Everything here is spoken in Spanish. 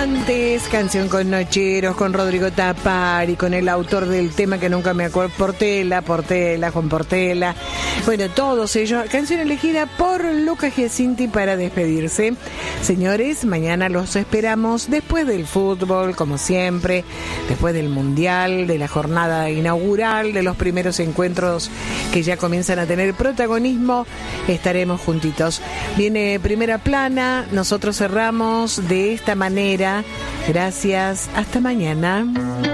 Antes, canción con Nocheros, con Rodrigo Tapari, con el autor del tema que nunca me acuerdo, Juan Portela. Bueno, todos ellos. Canción elegida por Lucas Giacinti para despedirse. Señores, mañana los esperamos después del fútbol, como siempre, después del Mundial, de la jornada inaugural, de los primeros encuentros que ya comienzan a tener protagonismo. Estaremos juntitos. Viene Primera Plana, nosotros cerramos de esta manera. Gracias, hasta mañana.